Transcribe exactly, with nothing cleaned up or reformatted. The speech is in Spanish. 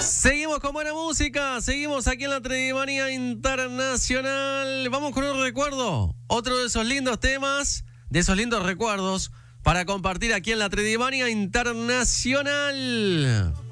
Seguimos con buena música, seguimos aquí en la Tridimanía Internacional. Vamos con un recuerdo, otro de esos lindos temas, de esos lindos recuerdos para compartir aquí en la Tridimanía Internacional.